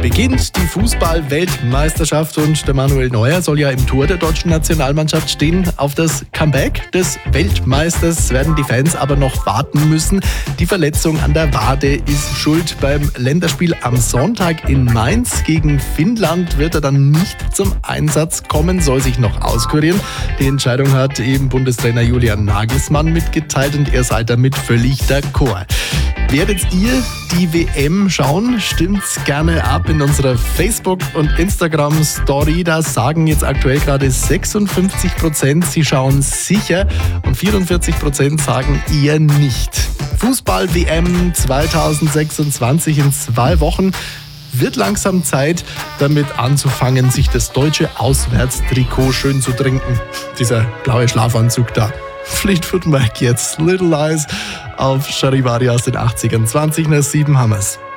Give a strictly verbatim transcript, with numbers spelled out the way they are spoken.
Beginnt die Fußball-Weltmeisterschaft und der Manuel Neuer soll ja im Tor der deutschen Nationalmannschaft stehen. Auf das Comeback des Weltmeisters werden die Fans aber noch warten müssen. Die Verletzung an der Wade ist schuld. Beim Länderspiel am Sonntag in Mainz gegen Finnland wird er dann nicht zum Einsatz kommen, soll sich noch auskurieren. Die Entscheidung hat eben Bundestrainer Julian Nagelsmann mitgeteilt und er sei damit völlig d'accord. Werdet ihr die W M schauen? Stimmt's gerne ab in unserer Facebook- und Instagram-Story. Da sagen jetzt aktuell gerade sechsundfünfzig Prozent, sie schauen sicher und vierundvierzig Prozent sagen eher nicht. Fußball-W M zwanzig sechsundzwanzig in zwei Wochen. Wird langsam Zeit, damit anzufangen, sich das deutsche Auswärtstrikot schön zu trinken. Dieser blaue Schlafanzug da. Fleetwood Mac jetzt, Little Lies auf Charivari aus den achtzigern. zwanzig nach sieben haben wir's.